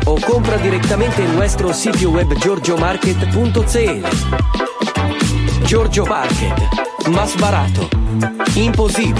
o compra directamente en nuestro sitio web giorgiomarket.cl. Giorgio Market, más barato, imposible.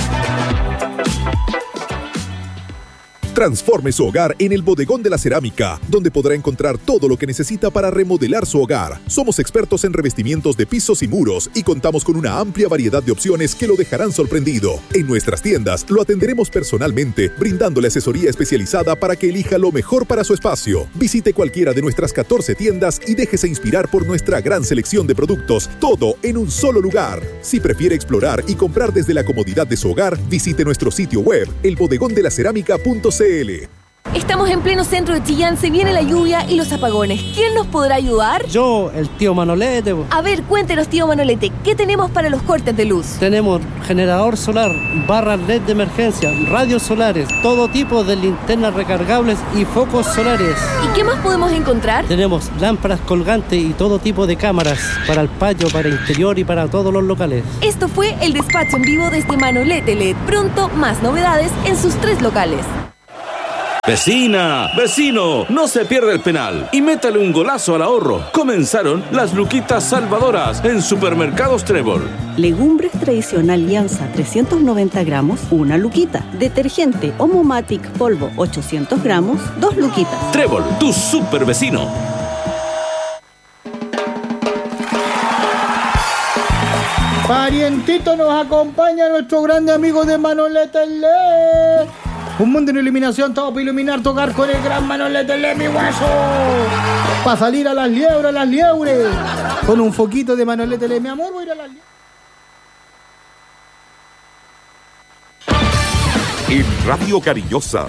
Transforme su hogar en el Bodegón de la Cerámica, donde podrá encontrar todo lo que necesita para remodelar su hogar. Somos expertos en revestimientos de pisos y muros y contamos con una amplia variedad de opciones que lo dejarán sorprendido. En nuestras tiendas lo atenderemos personalmente, brindándole asesoría especializada para que elija lo mejor para su espacio. Visite cualquiera de nuestras 14 tiendas y déjese inspirar por nuestra gran selección de productos, todo en un solo lugar. Si prefiere explorar y comprar desde la comodidad de su hogar, visite nuestro sitio web, elbodegondelacerámica.cl. Estamos en pleno centro de Chillán, se viene la lluvia y los apagones. ¿Quién nos podrá ayudar? Yo, el tío Manolete. A ver, cuéntenos, tío Manolete, ¿qué tenemos para los cortes de luz? Tenemos generador solar, barras LED de emergencia, radios solares, todo tipo de linternas recargables y focos solares. ¿Y qué más podemos encontrar? Tenemos lámparas colgantes y todo tipo de cámaras para el patio, para interior y para todos los locales. Esto fue el despacho en vivo desde Manolete LED. Pronto, más novedades en sus 3 locales. Vecina, vecino, no se pierda el penal y métale un golazo al ahorro. Comenzaron las luquitas salvadoras en Supermercados Trébol. Legumbres tradicional Lianza 390 gramos, 1 luquita. Detergente Omomatic polvo 800 gramos, 2 luquitas. Trébol, tu super vecino. Parientito, nos acompaña nuestro grande amigo de Manolete LED. Un mundo en iluminación, todo para iluminar, tocar con el gran Manolete LED, mi hueso. Para salir a las liebres. Con un foquito de Manolete LED, mi amor, voy a ir a las liebres. En Radio Cariñosa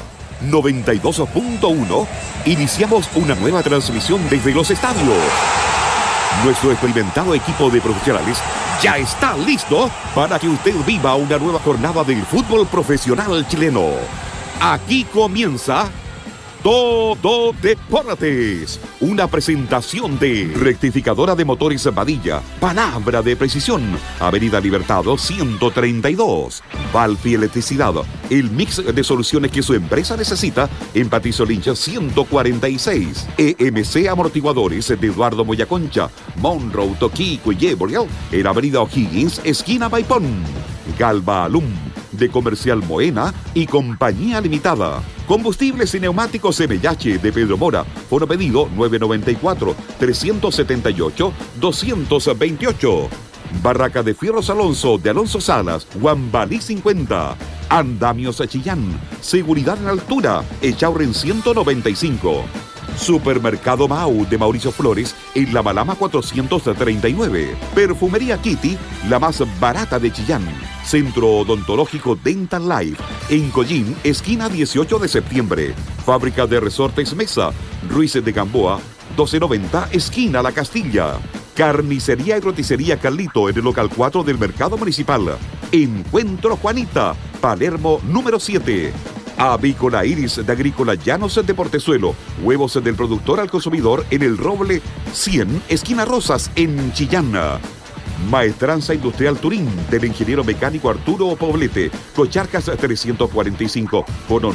92.1 iniciamos una nueva transmisión desde los estadios. Nuestro experimentado equipo de profesionales ya está listo para que usted viva una nueva jornada del fútbol profesional chileno. Aquí comienza Todo Deportes, una presentación de Rectificadora de Motores Badilla, palabra de precisión, Avenida Libertado 132, Valfi Electricidad, el mix de soluciones que su empresa necesita en Patricio Lynch 146, EMC Amortiguadores de Eduardo Moyaconcha, Monroe, Toquico y Yerbolial, en Avenida O'Higgins, esquina Maipón, Galva Alum, de Comercial Moena y Compañía Limitada. Combustibles y neumáticos MH de Pedro Mora. Fono pedido 994-378-228. Barraca de Fierros Alonso de Alonso Salas, Guambalí 50. Andamios Chillán. Seguridad en altura. Echaurren 195. Supermercado Mau de Mauricio Flores en La Malama 439. Perfumería Kitty, la más barata de Chillán. Centro Odontológico Dental Life en Collín, esquina 18 de septiembre. Fábrica de Resortes Mesa, Ruiz de Gamboa, 1290, esquina La Castilla. Carnicería y Roticería Carlito en el local 4 del Mercado Municipal. Encuentro Juanita, Palermo número 7. Avícola Iris de Agrícola Llanos de Portezuelo. Huevos del productor al consumidor en el Roble 100, esquina Rosas, en Chillán. Maestranza Industrial Turín del ingeniero mecánico Arturo Poblete. Cocharcas 345, fono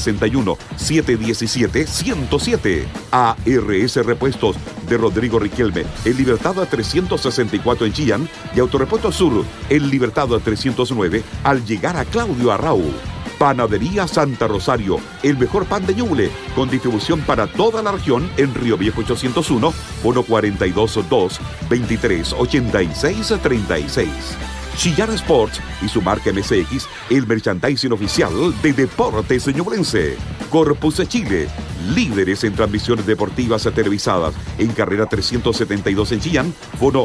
961-717-107. ARS Repuestos de Rodrigo Riquelme, en Libertad 364 en Chillán, y Autorepuesto Sur, en Libertad 309, al llegar a Claudio Arrau. Panadería Santa Rosario, el mejor pan de Ñuble, con distribución para toda la región en Río Viejo 801, fono 422-2386-36. Chillán Sports y su marca MSX, el merchandising oficial de Deportes Ñublense. Corpus Chile, líderes en transmisiones deportivas televisadas, en carrera 372 en Chillán, fono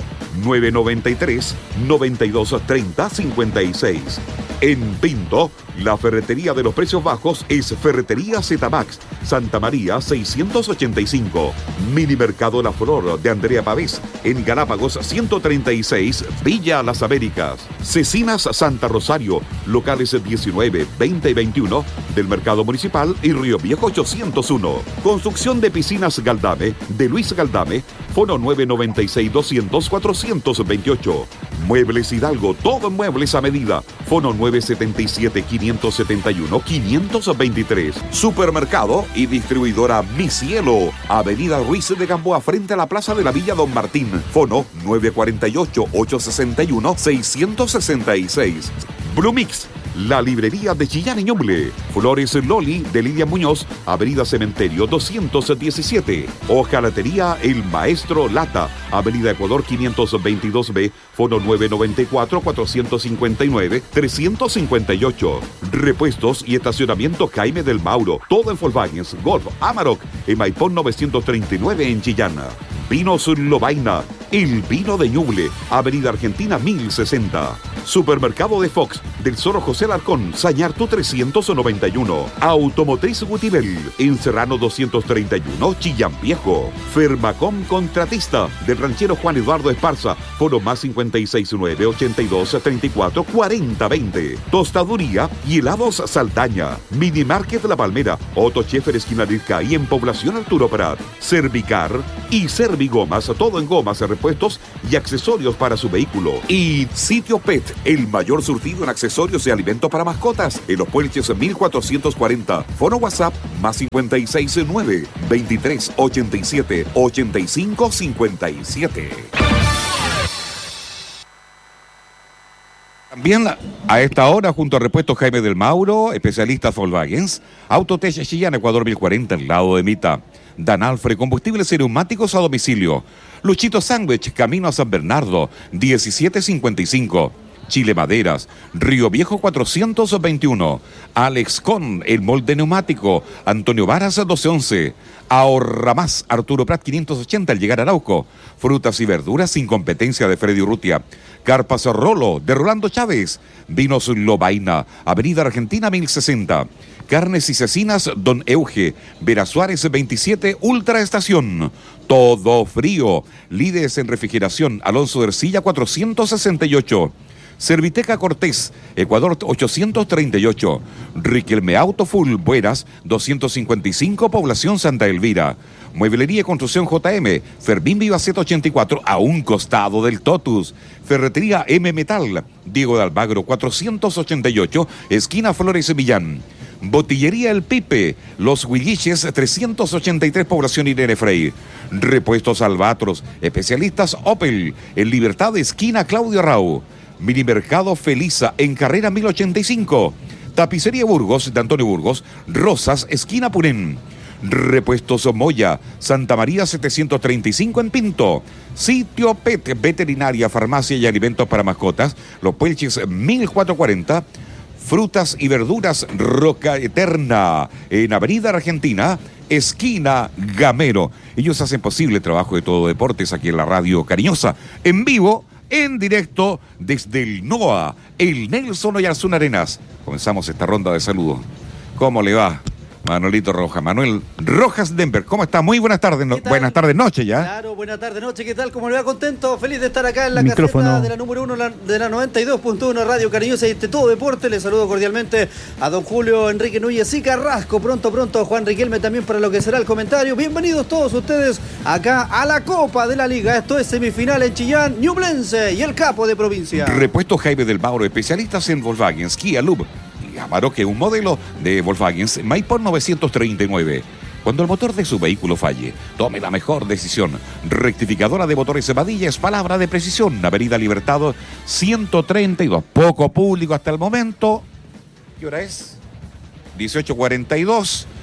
993-9230-56. En Pinto, la ferretería de los precios bajos es Ferretería Zmax, Santa María 685. Mini Mercado La Flor de Andrea Pavés, en Galápagos 136, Villa Las Américas. Cecinas Santa Rosario, locales 19, 20 y 21 del Mercado Municipal y Río Viejo 801. Construcción de piscinas Galdame, de Luis Galdame, fono 996-200-428. Muebles Hidalgo, todo en muebles a medida. Fono 977-571-523. Supermercado y distribuidora Mi Cielo. Avenida Ruiz de Gamboa, frente a la Plaza de la Villa Don Martín. Fono 948-861-666. Blue Mix, la librería de Chillán y Ñuble. Flores Loli de Lidia Muñoz, Avenida Cementerio 217. Hojalatería El Maestro Lata, Avenida Ecuador 522B, fono 994-459-358. Repuestos y estacionamiento Jaime del Mauro, todo en Volkswagen, Golf, Amarok, en Maipón 939 en Chillán. Vinos Lobaina, el vino de Ñuble, Avenida Argentina 1060. Supermercado de Fox, del Zorro José Larcón, Sañartu 391. Automotriz Gutibel, en Serrano 231, Chillán Viejo. Fermacom Contratista, del ranchero Juan Eduardo Esparza, foro más 569-8234-4020. Tostaduría y helados Saldaña. Mini Market La Palmera, Otto Scheffer esquina Lirca y en Población Arturo Prat. Servicar y Servigomas, todo en gomas, repuestos y accesorios para su vehículo. Y Sitio Pet, el mayor surtido en accesorios y alimentos para mascotas, en Los Puelches 1440. Fono WhatsApp más 569-2387-8557. También a esta hora, junto a Repuestos Jaime del Mauro, especialistas Volkswagen, Autotech Chillán, Ecuador 1040, al lado de Mita. Danalfre, combustibles y neumáticos a domicilio. Luchito Sándwich, camino a San Bernardo, 1755. Chile Maderas, Río Viejo 421. Alex Con, el molde neumático, Antonio Varas 1211. Ahorra Más, Arturo Prat 580 al llegar a Arauco. Frutas y verduras sin competencia de Freddy Urrutia. Carpas Rolo, de Rolando Chávez. Vinos Lobaina, Avenida Argentina 1060. Carnes y Cecinas Don Euge, Vera Suárez 27, Ultra Estación. Todo frío. Líderes en refrigeración, Alonso de Ercilla 468. Serviteca Cortés, Ecuador 838. Riquelme Auto Full, Buenas 255, Población Santa Elvira. Mueblería y Construcción JM, Fermín Vivaceta 84, a un costado del Totus. Ferretería M Metal, Diego de Almagro 488, esquina Flores Millán. Botillería El Pipe, Los Huilliches 383, Población Irene Frey. Repuestos Albatros, especialistas Opel, en Libertad esquina Claudio Rau. Minimercado Felisa, en Carrera 1085. Tapicería Burgos, de Antonio Burgos, Rosas, esquina Purén. Repuestos Moya, Santa María 735 en Pinto. Sitio Pet, veterinaria, farmacia y alimentos para mascotas, Los Puelches 1440. Frutas y verduras Roca Eterna, en Avenida Argentina, esquina Gamero. Ellos hacen posible el trabajo de Todo Deportes aquí en la radio cariñosa, en vivo, en directo desde el NOA, el Nelson Oyarzún Arenas. Comenzamos esta ronda de saludos. ¿Cómo le va, Manuelito Rojas? Manuel Rojas Denver, ¿cómo está? Muy buenas tardes, buenas tardes, noche ya. Claro, buenas tardes, noche, ¿qué tal? ¿Cómo le va? Contento, feliz de estar acá en la caseta de la número 1 de la 92.1 Radio Cariñosa y Todo Deporte. Le saludo cordialmente a don Julio Enrique Núñez y Carrasco, pronto Juan Riquelme también para lo que será el comentario. Bienvenidos todos ustedes acá a la Copa de la Liga. Esto es semifinal en Chillán, Ñublense y el capo de provincia. Repuesto Jaime del Mauro, especialistas en Volkswagen, Kia Lub. Amarok, un modelo de Volkswagen, Maipón 939. Cuando el motor de su vehículo falle, tome la mejor decisión. Rectificadora de motores Badilla es palabra de precisión. Avenida Libertad 132. Poco público hasta el momento. ¿Qué hora es? 18:42.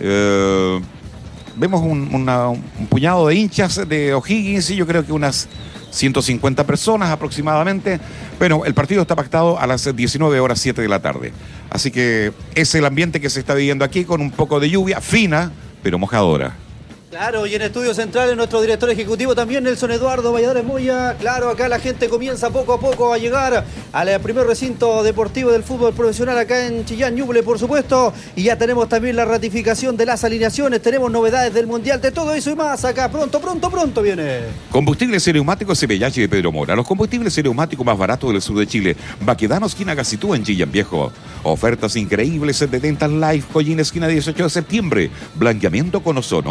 Vemos un puñado de hinchas de O'Higgins y yo creo que unas 150 personas aproximadamente. Bueno, el partido está pactado a las 19:07 de la tarde. Así que es el ambiente que se está viviendo aquí, con un poco de lluvia fina, pero mojadora. Claro, y en Estudios Centrales nuestro director ejecutivo también, Nelson Eduardo Valladares Moya. Claro, acá la gente comienza poco a poco a llegar al primer recinto deportivo del fútbol profesional acá en Chillán, Ñuble, por supuesto. Y ya tenemos también la ratificación de las alineaciones, tenemos novedades del Mundial, de todo eso y más acá. Pronto viene. Combustibles y neumáticos CBH de Pedro Mora. Los combustibles y neumáticos más baratos del sur de Chile. Baquedano, esquina Gacitú, en Chillán Viejo. Ofertas increíbles de Dental Life, Collín, esquina 18 de septiembre. Blanqueamiento con ozono, 100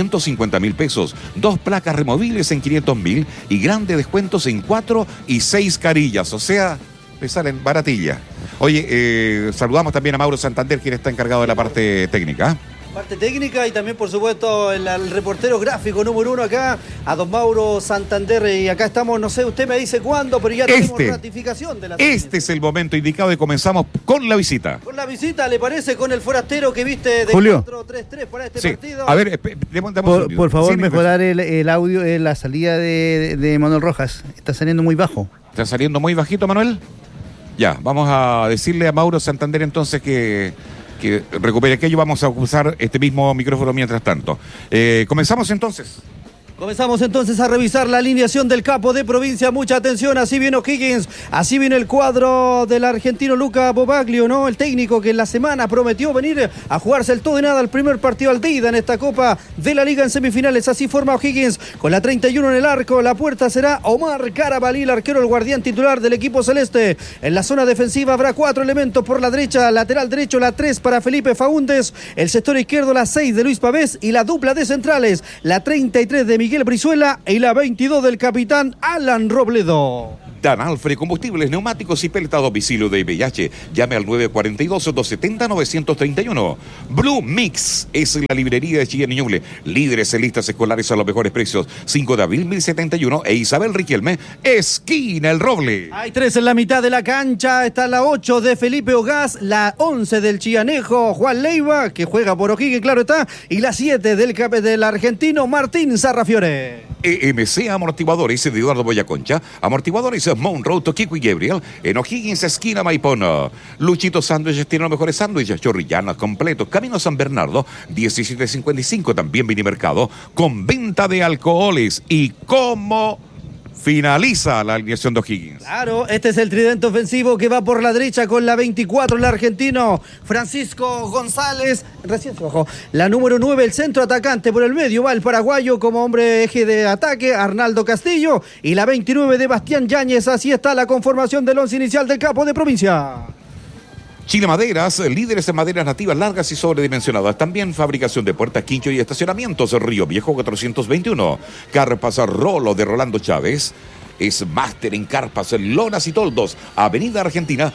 250.000 pesos, 2 placas removibles en 500.000 y grandes descuentos en 4 y 6 carillas, o sea, le salen baratillas. Oye, saludamos también a Mauro Santander, quien está encargado de la parte técnica. Parte técnica y también, por supuesto, el reportero gráfico número 1 acá, a don Mauro Santander. Y acá estamos, no sé, usted me dice cuándo, pero ya tenemos ratificación de la serie. Este es el momento indicado y comenzamos con la visita. Con la visita, ¿le parece? Con el forastero que viste de Julio. 4-3-3 para este partido. A ver, por favor, mejorar el audio, la salida de Manuel Rojas. Está saliendo muy bajo. ¿Está saliendo muy bajito, Manuel? Ya, vamos a decirle a Mauro Santander entonces que recupere aquello. Vamos a usar este mismo micrófono mientras tanto. Comenzamos entonces. Comenzamos entonces a revisar la alineación del capo de provincia. Mucha atención, así viene O'Higgins, así viene el cuadro del argentino Luca Bobaglio, ¿no? El técnico que en la semana prometió venir a jugarse el todo y nada al primer partido al Dida en esta Copa de la Liga en semifinales. Así forma O'Higgins con la 31 en el arco. La puerta será Omar Carabalí, el arquero, el guardián titular del equipo celeste. En la zona defensiva habrá 4 elementos por la derecha, lateral derecho la 3 para Felipe Faúndez, el sector izquierdo la 6 de Luis Pavés y la dupla de centrales, la 33 de Miguel Brizuela y la 22 del capitán Alan Robledo. Dan Alfred Combustibles, Neumáticos y Peleta a domicilio de IPH. Llame al 942-270-931. Blue Mix es la librería de Chillán y Ñuble. Líderes en listas escolares a los mejores precios. 5 de abril 1071 e Isabel Riquelme, esquina El Roble. Hay 3 en la mitad de la cancha. Está la 8 de Felipe Ogaz, la 11 del chillanejo Juan Leiva, que juega por O'Higgins, claro está, y la 7 del argentino Martín Sarrafiore. EMC Amortiguadores de Eduardo Boyaconcha. Amortiguadores Monroe, Toquico y Gabriel. En O'Higgins, esquina Maipona. Luchito Sándwiches tiene los mejores sándwiches. Chorrillanas completos. Camino San Bernardo, 1755. También Minimercado. Con venta de alcoholes. Y como finaliza la alineación de O'Higgins. Claro, este es el tridente ofensivo que va por la derecha con la 24, el argentino Francisco González, recién se bajó. La número 9, el centro atacante por el medio, va el paraguayo como hombre eje de ataque, Arnaldo Castillo, y la 29 de Bastián Yáñez. Así está la conformación del once inicial del capo de provincia. Chile Maderas, líderes en maderas nativas largas y sobredimensionadas. También fabricación de puertas, quincho y estacionamientos. Río Viejo 421. Carpas Rolo de Rolando Chávez. Es máster en carpas, lonas y toldos. Avenida Argentina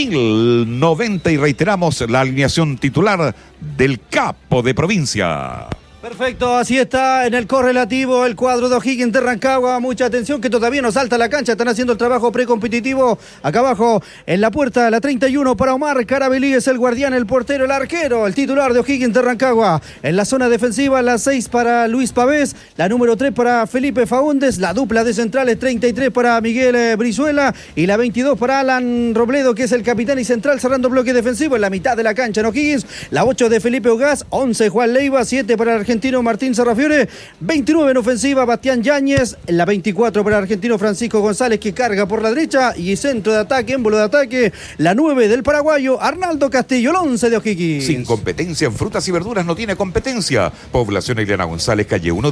1090. Y reiteramos la alineación titular del capo de provincia. Perfecto, así está en el correlativo el cuadro de O'Higgins de Rancagua. Mucha atención que todavía no salta la cancha, están haciendo el trabajo precompetitivo. Acá abajo en la puerta, la 31 para Omar Carabalí, es el guardián, el portero, el arquero, el titular de O'Higgins de Rancagua. En la zona defensiva, la 6 para Luis Pavés, la número 3 para Felipe Faúndez, la dupla de centrales 33 para Miguel Brizuela y la 22 para Alan Robledo, que es el capitán y central cerrando bloque defensivo en la mitad de la cancha en O'Higgins. La 8 de Felipe Ogaz, 11 Juan Leiva, 7 para el argentino Martín Sarrafiore, 29 en ofensiva Bastián Yáñez, la 24 para el argentino Francisco González, que carga por la derecha, y centro de ataque, émbolo de ataque, la 9 del paraguayo Arnaldo Castillo, el 11 de O'Higgins. Sin competencia en frutas y verduras no tiene competencia. Población Eliana González, calle 1,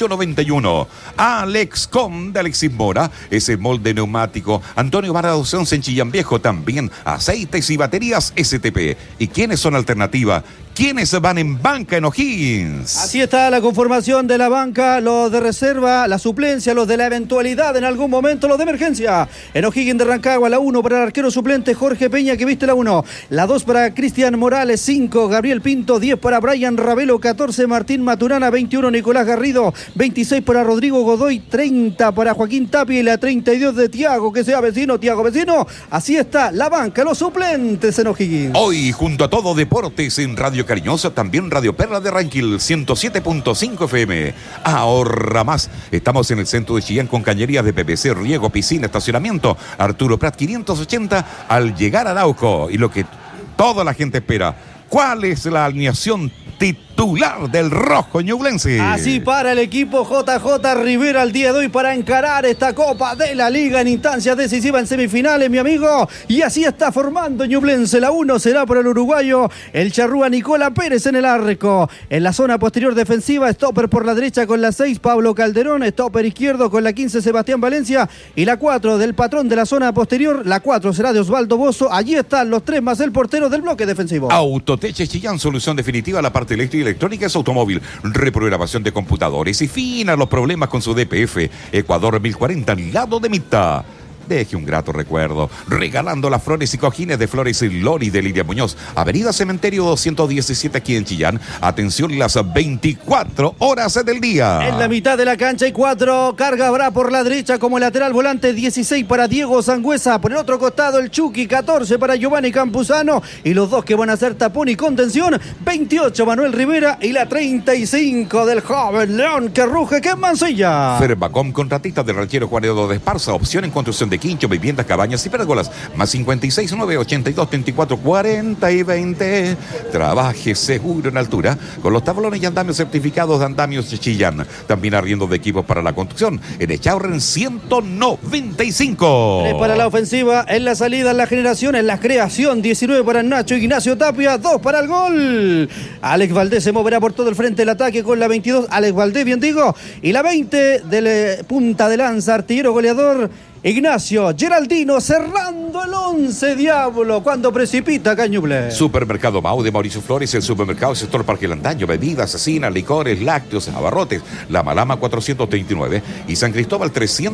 1891. Alex Com de Alexis Mora, ese molde neumático. Antonio Vara Docens en Chillán Viejo, también aceites y baterías STP. ¿Y quiénes son alternativa? ¿Quiénes van en banca en O'Higgins? Así está la conformación de la banca, los de reserva, la suplencia, los de la eventualidad en algún momento, los de emergencia. En O'Higgins de Rancagua, la 1 para el arquero suplente Jorge Peña, que viste la 1. La 2 para Cristian Morales, 5 Gabriel Pinto, 10 para Brian Ravelo, 14 Martín Maturana, 21 Nicolás Garrido, 26 para Rodrigo Godoy, 30 para Joaquín Tapia y la 32 de Tiago, que sea vecino, Tiago vecino. Así está la banca, los suplentes en O'Higgins. Hoy, junto a Todo Deportes en Radio Cariñosa, también Radio Perla de Ranquil, 107.5 FM. Ahorra más. Estamos en el centro de Chillán con cañerías de PVC, riego, piscina, estacionamiento. Arturo Prat 580 al llegar a Arauco. Y lo que toda la gente espera, ¿cuál es la alineación titular del rojo ñublense? Así para el equipo JJ Rivera al día de hoy para encarar esta Copa de la Liga en instancias decisivas en semifinales, mi amigo. Y así está formando Ñublense. La 1 será por el uruguayo, el charrúa Nicola Pérez en el arco. En la zona posterior defensiva, stopper por la derecha con la 6 Pablo Calderón, stopper izquierdo con la 15 Sebastián Valencia y la 4 del patrón de la zona posterior. La 4 será de Osvaldo Bozo. Allí están los 3 más el portero del bloque defensivo. Autoteche Chillán, solución definitiva a la parte eléctrica electrónica en su automóvil, reprogramación de computadores y fin a los problemas con su DPF. Ecuador 1040, al lado de Mita. Deje un grato recuerdo, regalando las flores y cojines de Flores y Lori de Lidia Muñoz, Avenida Cementerio 217 aquí en Chillán. Atención las 24 horas del día. En la mitad de la cancha hay 4, carga habrá por la derecha como lateral volante, 16 para Diego Sangüesa, por el otro costado el Chucky, 14 para Giovanni Campuzano, y los dos que van a hacer tapón y contención, 28 Manuel Rivera y la 35 del joven León que ruge, que es Mancilla. Ferbacom, contratista del ranchero Juan Eduardo de Esparza, opción en construcción de quincho, viviendas, cabañas y pérgolas, más 56 9 82 34 40 y 20. Trabaje seguro en altura con los tablones y andamios certificados de Andamios Chillán. También arriendo de equipos para la construcción en Echaurren 195. 3 para la ofensiva, en la salida, en la generación, en la creación, 19 para Nacho Ignacio Tapia, 2 para el gol. Alex Valdés se moverá por todo el frente del ataque con la 22, Alex Valdés, bien digo, y la 20 del punta de lanza, artillero goleador Ignacio Geraldino, cerrando el 11, Diablo, cuando precipita Cañuble. Supermercado Mau de Mauricio Flores, el supermercado del sector Parque Landaño, bebidas, cecinas, licores, lácteos, abarrotes, La Malama 439 y San Cristóbal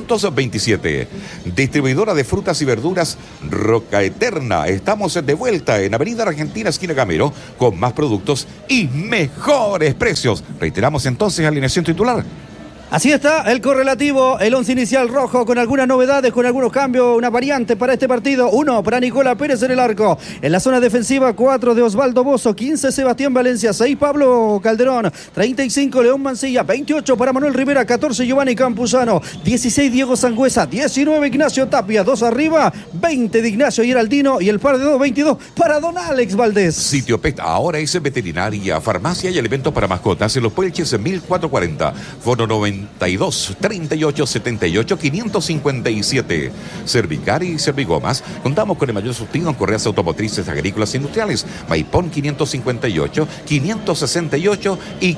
327. Distribuidora de frutas y verduras Roca Eterna. Estamos de vuelta en Avenida Argentina, esquina Gamero, con más productos y mejores precios. Reiteramos entonces alineación titular. Así está el correlativo, el 11 inicial rojo con algunas novedades, con algunos cambios, una variante para este partido. 1 para Nicola Pérez en el arco. En la zona defensiva, 4 de Osvaldo Bozo, 15 Sebastián Valencia, 6 Pablo Calderón, 35 León Mancilla, 28 para Manuel Rivera, 14 Giovanni Campuzano, 16 Diego Sangüesa, 19 Ignacio Tapia, 2 arriba, 20 de Ignacio Geraldino y el par de 2, 22 para don Alex Valdés. Sitio Pet ahora es veterinaria, farmacia y alimentos para mascotas en Los Puelches en 1440. Fono 92 38 78 557. Cervicar y Servigomas. Contamos con el mayor surtido en correas automotrices, agrícolas e industriales. Maipón 558, 568 y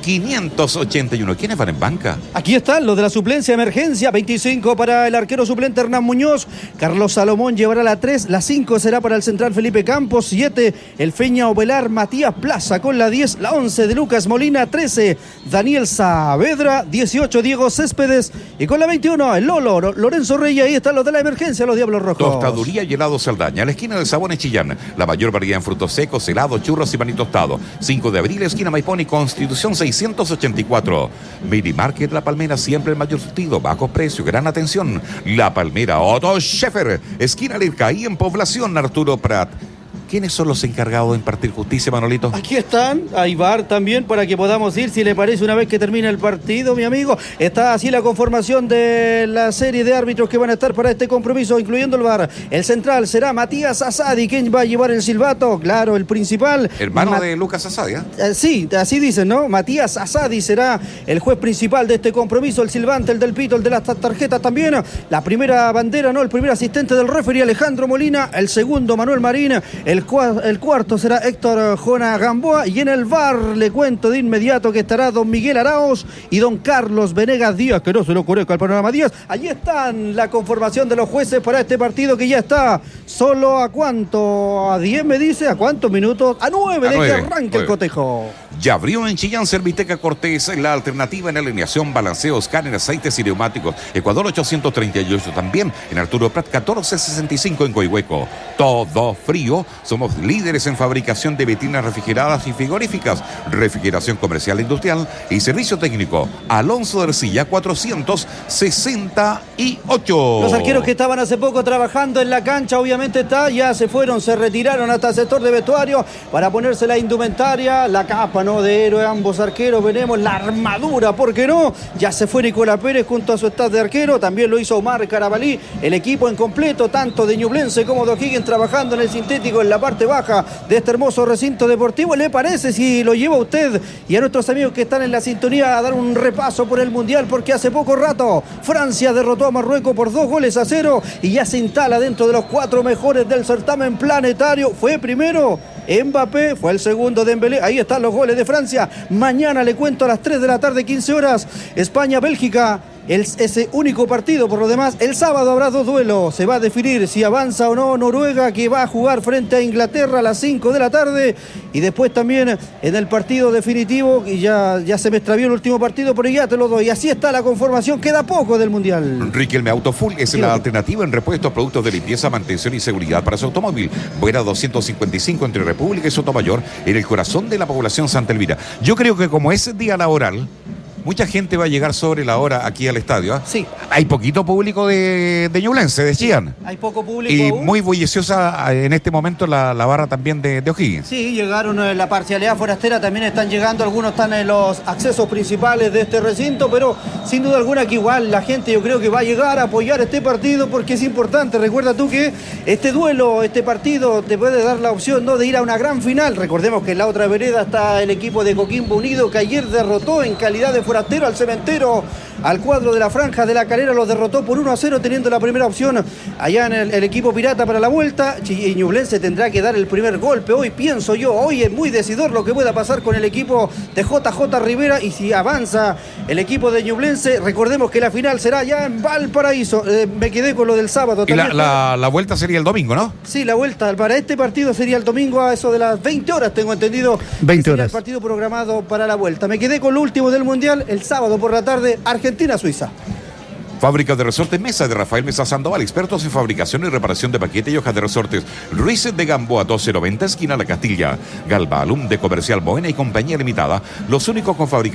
581. ¿Quiénes van en banca? Aquí están los de la suplencia emergencia. 25 para el arquero suplente Hernán Muñoz. Carlos Salomón llevará la 3. La 5 será para el central Felipe Campos. 7 el Feña Ovelar Matías Plaza con la 10. La 11 de Lucas Molina. 13 Daniel Saavedra. 18 Diego Céspedes y con la 21 el Lolo Lorenzo Reyes. Ahí están los de la emergencia, los Diablos Rojos. Tostaduría y helado Saldaña, a la esquina del Sabón en Chillán. La mayor variedad en frutos secos, helados, churros y pan tostado. 5 de abril, esquina Maipón y Constitución 684. Mini Market La Palmera, siempre el mayor surtido, bajos precios, gran atención. La Palmera Otto Scheffer, esquina Lircaí en Población Arturo Prat. ¿Quiénes son los encargados de impartir justicia, Manolito? Aquí están, hay VAR también para que podamos ir, si le parece, una vez que termine el partido, mi amigo. Está así la conformación de la serie de árbitros que van a estar para este compromiso, incluyendo el VAR. El central será Matías Asadi, quien va a llevar el silbato, claro, el principal. Hermano de Lucas Asadi, ¿eh? Sí, así dicen, ¿no? Matías Asadi será el juez principal de este compromiso, el silbante, el del pito, el de las tarjetas también. La primera bandera, ¿no? El primer asistente del referee, Alejandro Molina. El segundo, Manuel Marín. El cuarto será Héctor Jona Gamboa, y en el VAR le cuento de inmediato que estará don Miguel Arauz y don Carlos Venegas Díaz, que no se lo ocurre al panorama Díaz. Allí están la conformación de los jueces para este partido que ya está solo a cuánto, a 10 me dice, a cuántos minutos, a 9 de que arranque el cotejo. Ya abrió en Chillán Serviteca Cortés, la alternativa en alineación, balanceo, escáner, aceites y neumáticos. Ecuador 838 también, en Arturo Prat 1465 en Coihueco. Todo frío, somos líderes en fabricación de vitrinas refrigeradas y frigoríficas, refrigeración comercial e industrial y servicio técnico. Alonso de Ercilla 468. Los arqueros que estaban hace poco trabajando en la cancha, obviamente ya se fueron, se retiraron hasta el sector de vestuario para ponerse la indumentaria, la capa, ¿no?, de héroe. Ambos arqueros, veremos la armadura, ¿por qué no? Ya se fue Nicola Pérez junto a su staff de arquero, también lo hizo Omar Carabalí, el equipo en completo, tanto de Ñublense como de O'Higgins, trabajando en el sintético en la parte baja de este hermoso recinto deportivo. ¿Le parece si lo lleva a usted y a nuestros amigos que están en la sintonía a dar un repaso por el Mundial? Porque hace poco rato Francia derrotó a Marruecos por 2-0 y ya se instala dentro de los 4 mejores del certamen planetario. Fue primero Mbappé, fue el segundo Dembélé. Ahí están los goles de Francia. Mañana le cuento a las 3 de la tarde, 15 horas, España-Bélgica. ese único partido. Por lo demás, el sábado habrá 2 duelos. Se va a definir si avanza o no Noruega, que va a jugar frente a Inglaterra a las 5 de la tarde. Y después también en el partido definitivo, y ya se me extravió el último partido, pero ya te lo doy. Así está la conformación, queda poco del Mundial. Riquelme Autofull es la alternativa en repuestos, productos de limpieza, mantención y seguridad para su automóvil. Buena 255 entre República y Sotomayor, en el corazón de la población Santa Elvira. Yo creo que como es día laboral, mucha gente va a llegar sobre la hora aquí al estadio. Sí. Hay poquito público de Ñublense, decían. Sí, hay poco público. Y muy bulliciosa en este momento la barra también de O'Higgins. Sí, llegaron en la parcialidad forastera, también están llegando, algunos están en los accesos principales de este recinto, pero sin duda alguna que igual la gente yo creo que va a llegar a apoyar este partido porque es importante. Recuerda tú que este duelo, este partido te puede dar la opción, ¿no?, de ir a una gran final. Recordemos que en la otra vereda está el equipo de Coquimbo Unido, que ayer derrotó en calidad de forastero al Cementero, al cuadro de la Franja de la Calera, los derrotó por 1-0, teniendo la primera opción allá en el equipo pirata para la vuelta. Y Ñublense tendrá que dar el primer golpe hoy, pienso yo. Hoy es muy decidor lo que pueda pasar con el equipo de JJ Rivera, y si avanza el equipo de Ñublense, recordemos que la final será ya en Valparaíso. Me quedé con lo del sábado. Y la vuelta sería el domingo, ¿no? Sí, la vuelta para este partido sería el domingo a eso de las 20 horas, tengo entendido. 20 horas. El partido programado para la vuelta. Me quedé con lo último del Mundial, el sábado por la tarde, Argentina-Suiza. Fábrica de resortes Mesa de Rafael Mesa Sandoval, expertos en fabricación y reparación de paquete y hojas de resortes. Ruiz de Gamboa 1290, esquina La Castilla. Galva Alum de Comercial Moena y Compañía Limitada, los únicos con fabricación